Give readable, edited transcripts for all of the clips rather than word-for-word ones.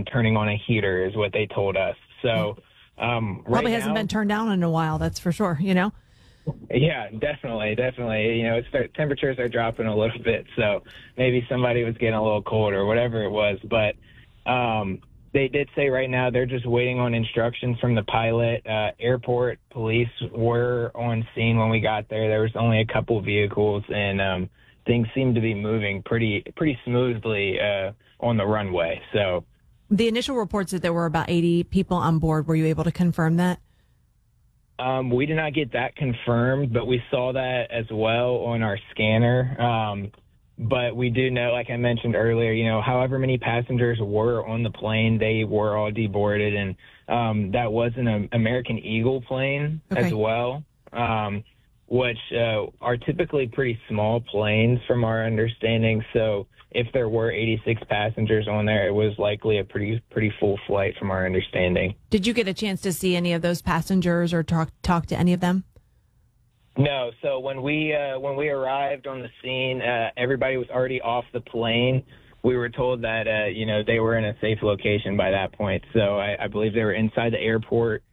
them turning on a heater is what they told us. So Probably hasn't been turned down in a while, that's for sure, Yeah, definitely. Temperatures are dropping a little bit, so maybe somebody was getting a little cold or whatever it was. But they did say right now they're just waiting on instructions from the pilot. Airport police were on scene when we got there. There was only a couple vehicles, and things seemed to be moving pretty smoothly on the runway. So the initial reports that there were about 80 people on board, were you able to confirm that? We did not get that confirmed, but we saw that as well on our scanner. But we do know, like I mentioned earlier, however many passengers were on the plane, they were all deboarded. And that was an American Eagle plane as well, which are typically pretty small planes from our understanding. So if there were 86 passengers on there, it was likely a pretty full flight from our understanding. Did you get a chance to see any of those passengers or talk to any of them? No. So when we arrived on the scene, everybody was already off the plane. We were told that they were in a safe location by that point. So I believe they were inside the airport,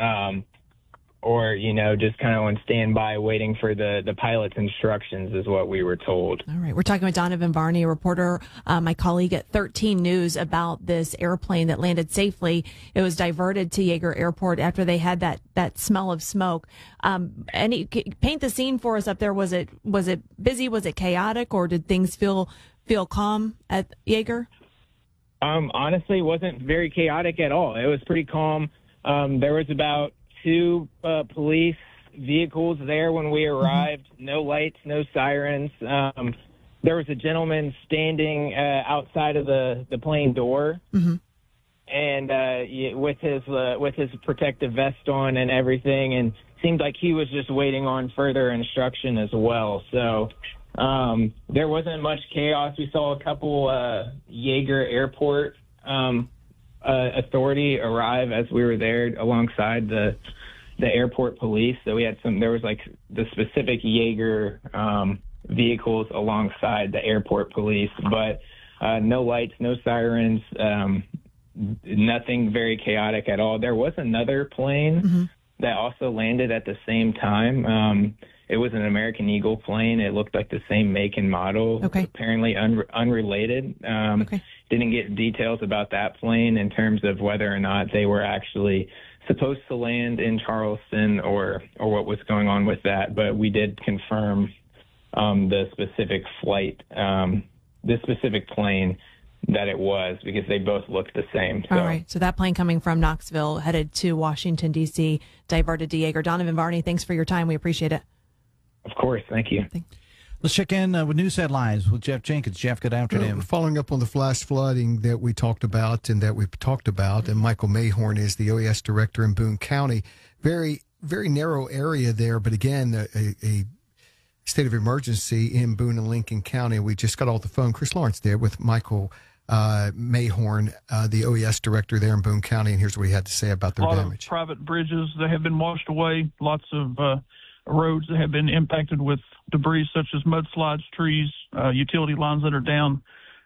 or just kind of on standby waiting for the pilot's instructions is what we were told. All right. We're talking with Donovan Varney, a reporter, my colleague at 13 News, about this airplane that landed safely. It was diverted to Yeager Airport after they had that smell of smoke. Paint the scene for us up there. Was it busy? Was it chaotic? Or did things feel calm at Yeager? Honestly, it wasn't very chaotic at all. It was pretty calm. There was about 2 police vehicles there when we arrived. No lights, no sirens. There was a gentleman standing outside of the plane door, and with his protective vest on and everything, and seemed like he was just waiting on further instruction as well. So there wasn't much chaos. We saw a couple Yeager Airport authority arrive as we were there alongside the airport police. So we had there was like the specific Yeager vehicles alongside the airport police, but no lights, no sirens, nothing very chaotic at all. There was another plane that also landed at the same time. It was an American Eagle plane. It looked like the same make and model, apparently unrelated. Didn't get details about that plane in terms of whether or not they were actually supposed to land in Charleston or what was going on with that. But we did confirm the specific flight, the specific plane that it was, because they both looked the same. So. All right. So that plane coming from Knoxville headed to Washington, D.C., diverted to Yeager. Donovan Varney, thanks for your time. We appreciate it. Of course. Thank you. Let's check in with news headlines with Jeff Jenkins. Jeff, good afternoon. Following up on the flash flooding that we talked about and Michael Mayhorn is the OES director in Boone County. Very, very narrow area there, but again, a state of emergency in Boone and Lincoln County. We just got off the phone, Chris Lawrence there, with Michael Mayhorn, the OES director there in Boone County, and here's what he had to say about their damage. A lot of private bridges that have been washed away, lots of roads that have been impacted with debris such as mudslides, trees, utility lines that are down.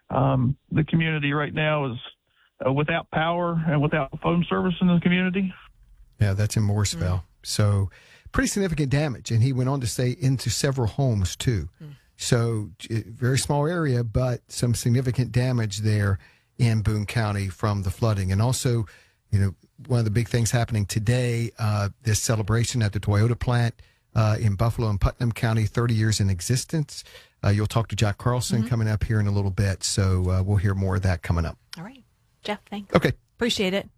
The community right now is without power and without phone service in the community. Yeah, that's in Morrisville. So pretty significant damage. And he went on to say into several homes too. So very small area, but some significant damage there in Boone County from the flooding. And also, one of the big things happening today, this celebration at the Toyota plant in Buffalo and Putnam County, 30 years in existence. You'll talk to Jack Carlson coming up here in a little bit. So we'll hear more of that coming up. All right. Jeff, thanks. Okay. Appreciate it.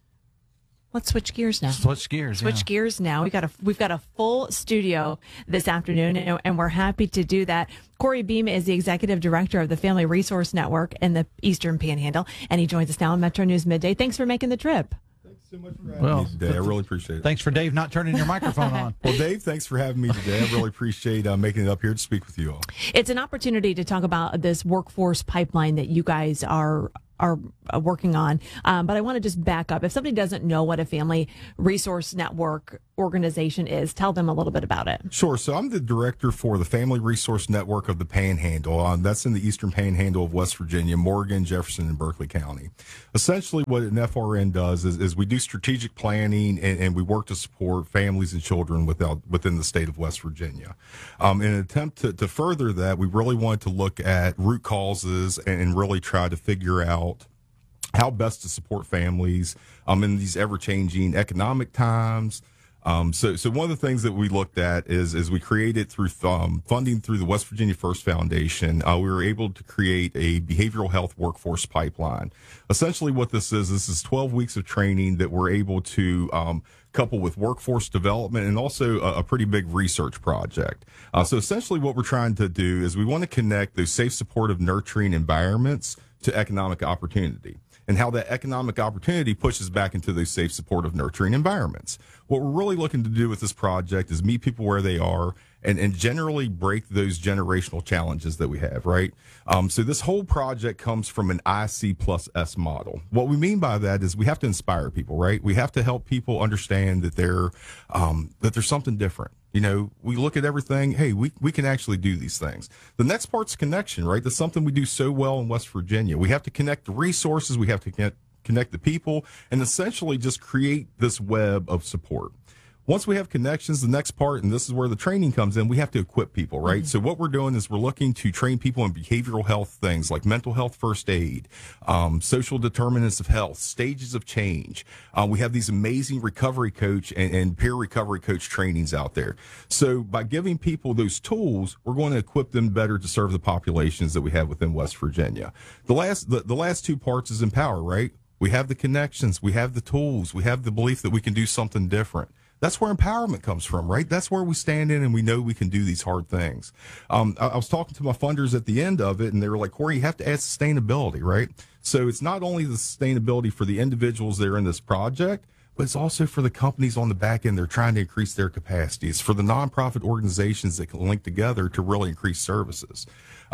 Let's switch gears now. Switch gears now. We've got a full studio this afternoon, and we're happy to do that. Corey Beam is the executive director of the Family Resource Network in the Eastern Panhandle, and he joins us now on Metro News Midday. Thanks for making the trip. Thanks so much for having me today. I really appreciate it. Thanks for Dave not turning your microphone on. Well, Dave, thanks for having me today. I really appreciate making it up here to speak with you all. It's an opportunity to talk about this workforce pipeline that you guys are working on. But I want to just back up. If somebody doesn't know what a Family Resource Network organization is. Tell them a little bit about it. Sure. So I'm the director for the Family Resource Network of the Panhandle. That's in the Eastern Panhandle of West Virginia, Morgan, Jefferson, and Berkeley County. Essentially, what an FRN does is we do strategic planning and we work to support families and children within the state of West Virginia. In an attempt to further that, we really wanted to look at root causes and really try to figure out how best to support families in these ever-changing economic times. So one of the things that we looked at is we created through funding through the West Virginia First Foundation, we were able to create a behavioral health workforce pipeline. Essentially what this is 12 weeks of training that we're able to couple with workforce development and also a pretty big research project. So essentially what we're trying to do is we want to connect those safe, supportive, nurturing environments to economic opportunity, and how that economic opportunity pushes back into those safe, supportive, nurturing environments. What we're really looking to do with this project is meet people where they are and generally break those generational challenges that we have, right? So this whole project comes from an IC plus S model. What we mean by that is we have to inspire people, right? We have to help people understand that there's something different. You know, we look at everything, hey, we can actually do these things. The next part's connection, right? That's something we do so well in West Virginia. We have to connect the resources, we have to connect the people, and essentially just create this web of support. Once we have connections, the next part, and this is where the training comes in, we have to equip people, right? Mm-hmm. So what we're doing is we're looking to train people in behavioral health things like mental health first aid, social determinants of health, stages of change. We have these amazing recovery coach and peer recovery coach trainings out there. So by giving people those tools, we're going to equip them better to serve the populations that we have within West Virginia. The last two parts is empower, right? We have the connections, we have the tools, we have the belief that we can do something different. That's where empowerment comes from, right? That's where we stand in and we know we can do these hard things. I was talking to my funders at the end of it, and they were like, Corey, you have to add sustainability, right? So it's not only the sustainability for the individuals that are in this project, but it's also for the companies on the back end. They're trying to increase their capacity. It's for the nonprofit organizations that can link together to really increase services.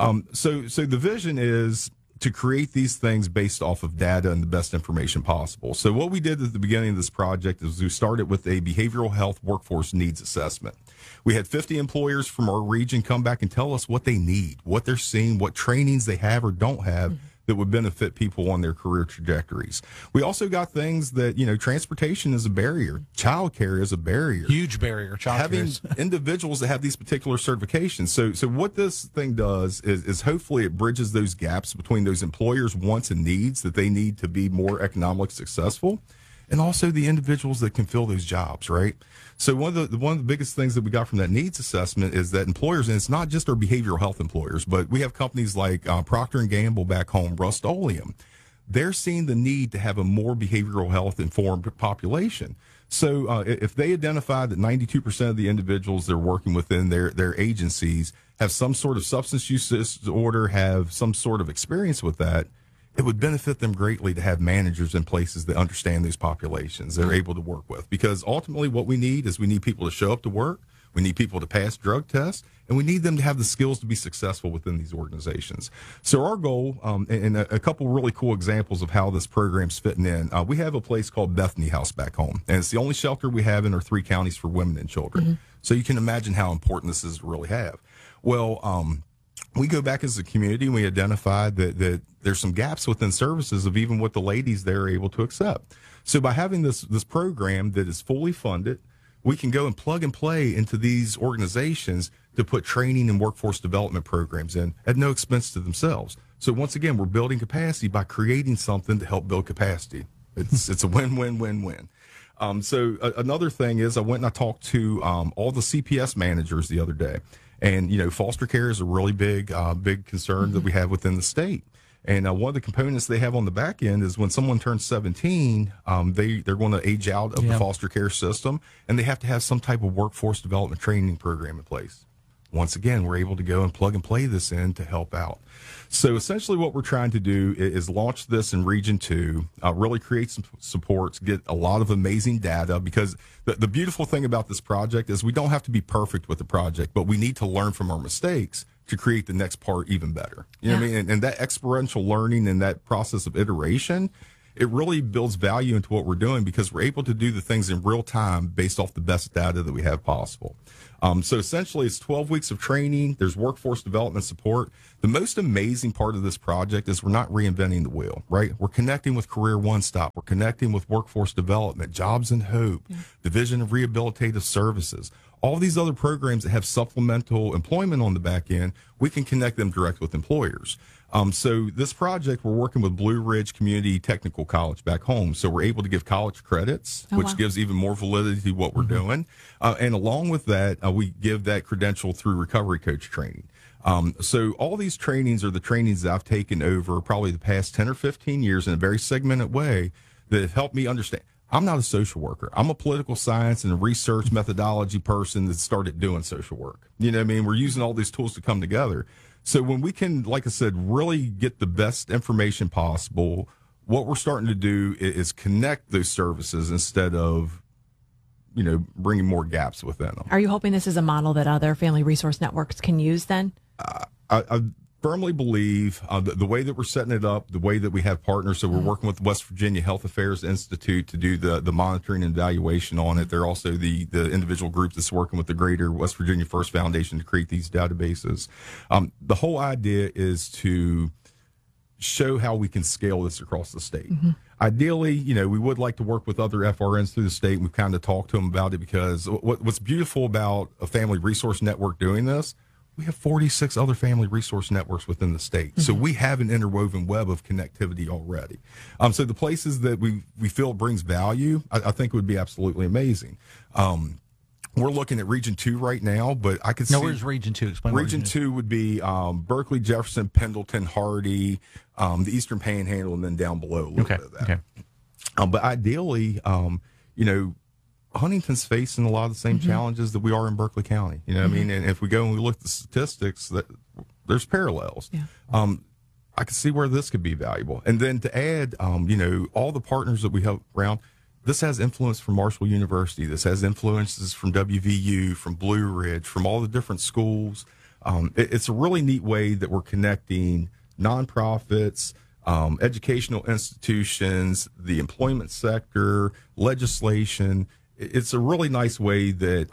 So the vision is to create these things based off of data and the best information possible. So what we did at the beginning of this project is we started with a behavioral health workforce needs assessment. We had 50 employers from our region come back and tell us what they need, what they're seeing, what trainings they have or don't have that would benefit people on their career trajectories. We also got things that, transportation is a barrier. Childcare is a barrier. Huge barrier. Having individuals that have these particular certifications. So what this thing does is hopefully it bridges those gaps between those employers' wants and needs that they need to be more economically successful, and also the individuals that can fill those jobs, right? So one of the biggest things that we got from that needs assessment is that employers, and it's not just our behavioral health employers, but we have companies like Procter & Gamble back home, Rust-Oleum. They're seeing the need to have a more behavioral health informed population. So if they identify that 92% of the individuals they're working within their agencies have some sort of substance use disorder, have some sort of experience with that, it would benefit them greatly to have managers in places that understand these populations they're able to work with. Because ultimately what we need is we need people to show up to work, we need people to pass drug tests, and we need them to have the skills to be successful within these organizations. So our goal, and a couple really cool examples of how this program's fitting in, we have a place called Bethany House back home, and it's the only shelter we have in our 3 counties for women and children. Mm-hmm. So you can imagine how important this is to really have. Well, we go back as a community and we identify that there's some gaps within services of even what the ladies there are able to accept. So by having this program that is fully funded, we can go and plug and play into these organizations to put training and workforce development programs in at no expense to themselves. So once again, we're building capacity by creating something to help build capacity. It's a win-win-win-win. So another thing is I went and I talked to all the CPS managers the other day. And, foster care is a really big concern that we have within the state. And one of the components they have on the back end is when someone turns 17, they're going to age out of the foster care system, and they have to have some type of workforce development training program in place. Once again, we're able to go and plug and play this in to help out. So essentially what we're trying to do is launch this in Region 2, really create some supports, get a lot of amazing data, because the beautiful thing about this project is we don't have to be perfect with the project, but we need to learn from our mistakes to create the next part even better. You know what I mean? And that experiential learning and that process of iteration it really builds value into what we're doing because we're able to do the things in real time based off the best data that we have possible. So essentially, it's 12 weeks of training. There's workforce development support. The most amazing part of this project is we're not reinventing the wheel, right? We're connecting with Career One Stop. We're connecting with workforce development, Jobs and Hope, Division of Rehabilitative Services. All these other programs that have supplemental employment on the back end, we can connect them direct with employers. So this project, we're working with Blue Ridge Community Technical College back home. So we're able to give college credits, which gives even more validity to what we're doing. And along with that, we give that credential through recovery coach training. So all these trainings are the trainings that I've taken over probably the past 10 or 15 years in a very segmented way that have helped me understand. I'm not a social worker. I'm a political science and a research methodology person that started doing social work. You know what I mean? We're using all these tools to come together. So when we can, like I said, really get the best information possible, what we're starting to do is connect those services instead of, bringing more gaps within them. Are you hoping this is a model that other family resource networks can use then? I firmly believe the way that we're setting it up, the way that we have partners. So we're working with West Virginia Health Affairs Institute to do the monitoring and evaluation on it. They're also the individual group that's working with the Greater West Virginia First Foundation to create these databases. The whole idea is to show how we can scale this across the state. Ideally, we would like to work with other FRNs through the state. We've kind of talked to them about it because what's beautiful about a family resource network doing this, we have 46 other family resource networks within the state. So we have an interwoven web of connectivity already. So the places that we feel brings value, I think would be absolutely amazing. We're looking at Region 2 right now, but I could see... No, where's Region 2? Explain Region 2 would be Berkeley, Jefferson, Pendleton, Hardy, the Eastern Panhandle, and then down below a little bit of that. Okay. But ideally, Huntington's facing a lot of the same challenges that we are in Berkeley County. You know what I mean? And if we go and we look at the statistics, that there's parallels. Yeah. I can see where this could be valuable. And then to add, all the partners that we have around, this has influence from Marshall University. This has influences from WVU, from Blue Ridge, from all the different schools. It's a really neat way that we're connecting nonprofits, educational institutions, the employment sector, legislation. It's a really nice way that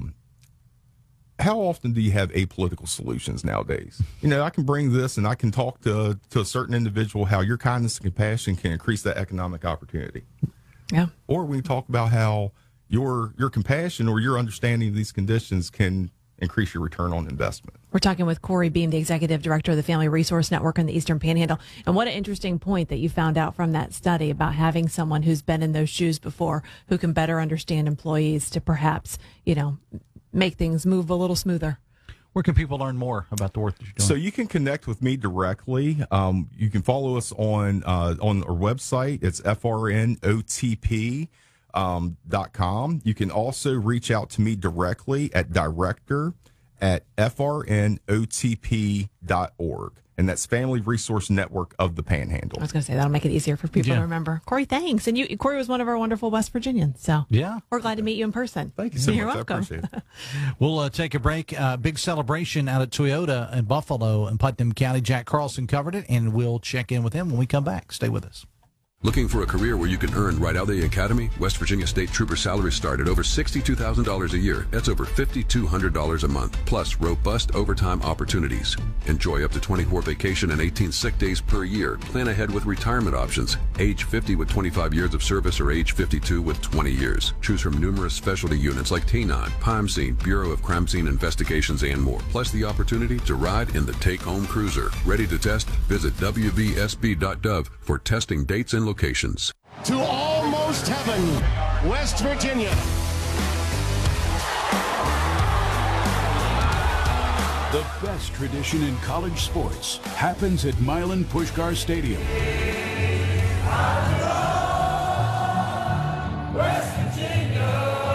how often do you have apolitical solutions nowadays? I can bring this and I can talk to a certain individual how your kindness and compassion can increase that economic opportunity. Yeah. Or we talk about how your compassion or your understanding of these conditions can increase your return on investment. We're talking with Corey Beam, the executive director of the Family Resource Network in the Eastern Panhandle. And what an interesting point that you found out from that study about having someone who's been in those shoes before, who can better understand employees to perhaps, make things move a little smoother. Where can people learn more about the work that you're doing? So you can connect with me directly. You can follow us on our website. It's frnotp.com. You can also reach out to me directly at director@frnotp.org. And that's Family Resource Network of the Panhandle. I was going to say, that'll make it easier for people to remember. Corey, thanks. And Corey was one of our wonderful West Virginians. So we're glad to meet you in person. Thank you so much. You're welcome. I appreciate it. We'll take a break. Big celebration out at Toyota in Buffalo and Putnam County. Jack Carlson covered it, and we'll check in with him when we come back. Stay with us. Looking for a career where you can earn right out of the academy? West Virginia State Trooper salaries start at over $62,000 a year. That's over $5,200 a month, plus robust overtime opportunities. Enjoy up to 24 vacation and 18 sick days per year. Plan ahead with retirement options. Age 50 with 25 years of service or age 52 with 20 years. Choose from numerous specialty units like T9, Crime Scene, Bureau of Crime Scene Investigations, and more. Plus the opportunity to ride in the take-home cruiser. Ready to test? Visit wvsb.gov for testing dates and locations. To almost heaven, West Virginia. The best tradition in college sports happens at Milan Puskar Stadium. West Virginia.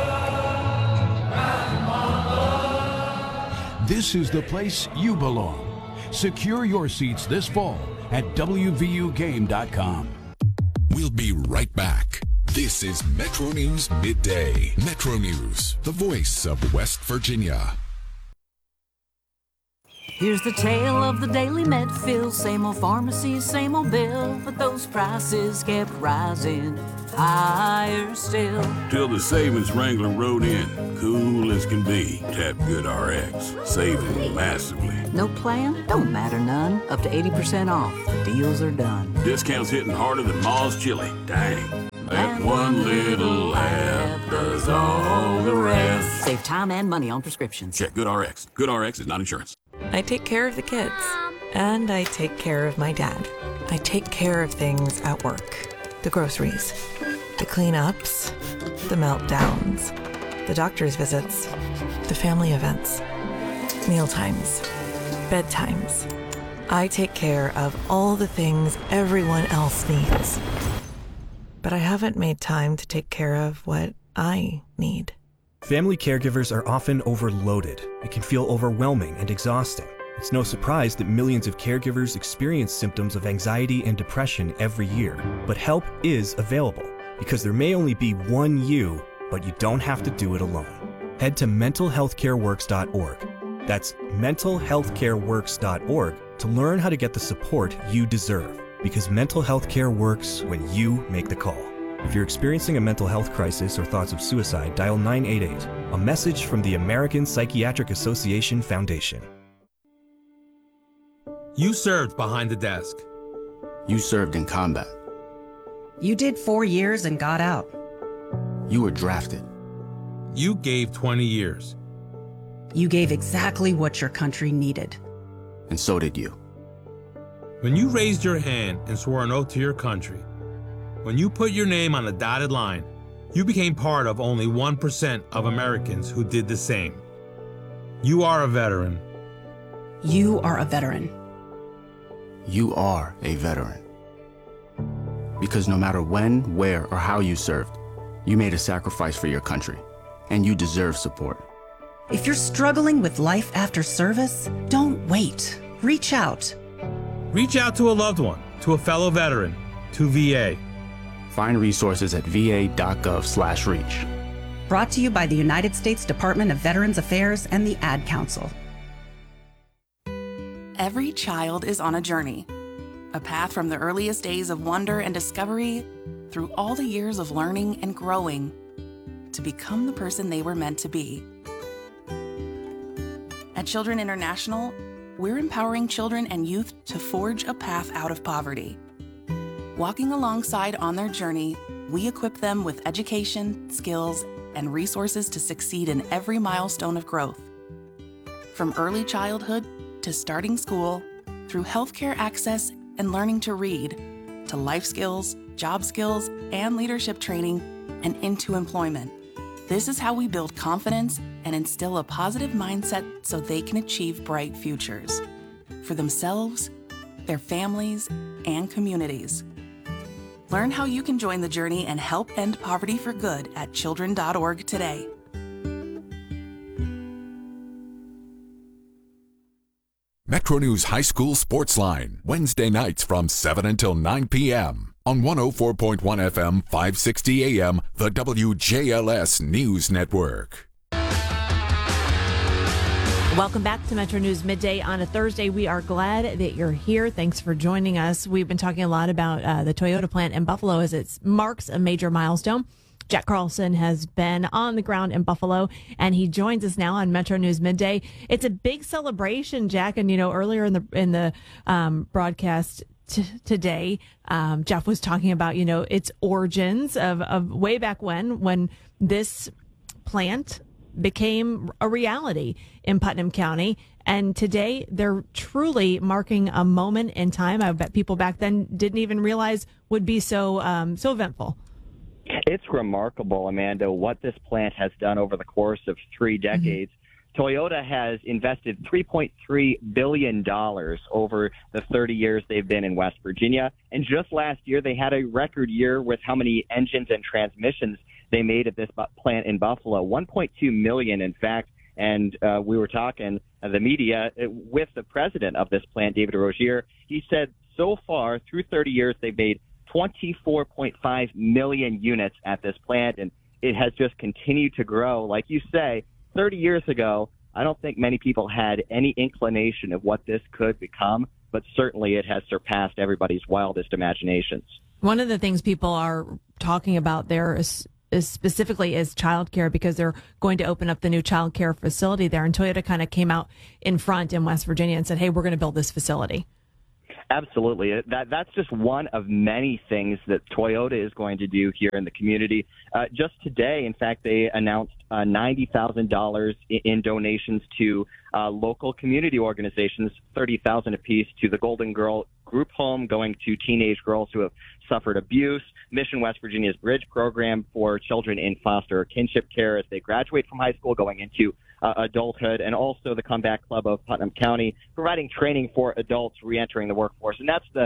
This is the place you belong. Secure your seats this fall at WVUGame.com. We'll be right back. This is Metro News Midday. Metro News, the voice of West Virginia. Here's the tale of the daily med fill. Same old pharmacy, same old bill, but those prices kept rising higher still. Till the savings wrangler rode in, cool as can be. Tap GoodRx, saving massively. No plan? Don't matter none. Up to 80% off. The deals are done. Discounts hitting harder than Ma's chili. Dang. That one little app does all the rest. Save time and money on prescriptions. Check GoodRx. GoodRx is not insurance. I take care of the kids, and I take care of my dad. I take care of things at work. The groceries, the cleanups, the meltdowns, the doctor's visits, the family events, mealtimes, bedtimes. I take care of all the things everyone else needs. But I haven't made time to take care of what I need. Family caregivers are often overloaded. It can feel overwhelming and exhausting. It's no surprise that millions of caregivers experience symptoms of anxiety and depression every year. But help is available, because there may only be one you, but you don't have to do it alone. Head to mentalhealthcareworks.org. That's mentalhealthcareworks.org to learn how to get the support you deserve. Because mental health care works when you make the call. If you're experiencing a mental health crisis or thoughts of suicide, dial 988. A message from the American Psychiatric Association Foundation. You served behind the desk. You served in combat. You did 4 years and got out. You were drafted. You gave 20 years. You gave exactly what your country needed. And so did you. When you raised your hand and swore an oath to your country, when you put your name on a dotted line, you became part of only 1% of Americans who did the same. You are a veteran. You are a veteran. You are a veteran. Because no matter when, where, or how you served, you made a sacrifice for your country, and you deserve support. If you're struggling with life after service, don't wait. Reach out. Reach out to a loved one, to a fellow veteran, to VA. Find resources at va.gov/reach. Brought to you by the United States Department of Veterans Affairs and the Ad Council. Every child is on a journey, a path from the earliest days of wonder and discovery through all the years of learning and growing to become the person they were meant to be. At Children International, we're empowering children and youth to forge a path out of poverty. Walking alongside on their journey, we equip them with education, skills, and resources to succeed in every milestone of growth. From early childhood to starting school, through healthcare access and learning to read, to life skills, job skills, and leadership training, and into employment. This is how we build confidence and instill a positive mindset so they can achieve bright futures for themselves, their families, and communities. Learn how you can join the journey and help end poverty for good at children.org today. Metro News High School Sports Line, Wednesday nights from 7 until 9 p.m. on 104.1 FM, 560 AM, the WJLS News Network. Welcome back to Metro News Midday on a Thursday. We are glad that you're here. Thanks for joining us. We've been talking a lot about the Toyota plant in Buffalo as it marks a major milestone. Jack Carlson has been on the ground in Buffalo, and he joins us now on Metro News Midday. It's a big celebration, Jack. And, you know, earlier in the broadcast today, Jeff was talking about, you know, its origins of way back when this plant became a reality in Putnam County. And today they're truly marking a moment in time. I bet people back then didn't even realize would be so eventful. It's remarkable, Amanda, what this plant has done over the course of 3 decades. Mm-hmm. Toyota has invested $3.3 billion over the 30 years they've been in West Virginia. And just last year, they had a record year with how many engines and transmissions they made at this plant in Buffalo, 1.2 million, in fact. And we were talking, the media, with the president of this plant, David Rozier. He said so far, through 30 years, they've made 24.5 million units at this plant, and it has just continued to grow. Like you say, 30 years ago, I don't think many people had any inclination of what this could become, but certainly it has surpassed everybody's wildest imaginations. One of the things people are talking about there is specifically is childcare, because they're going to open up the new childcare facility there. And Toyota kind of came out in front in West Virginia and said, hey, we're going to build this facility. Absolutely. That's just one of many things that Toyota is going to do here in the community. Just today, in fact, they announced $90,000 in donations to local community organizations, $30,000 apiece to the Golden Girl Group Home, going to teenage girls who have suffered abuse, Mission West Virginia's Bridge program for children in foster or kinship care as they graduate from high school going into adulthood, and also the Comeback Club of Putnam County, providing training for adults reentering the workforce. And that's the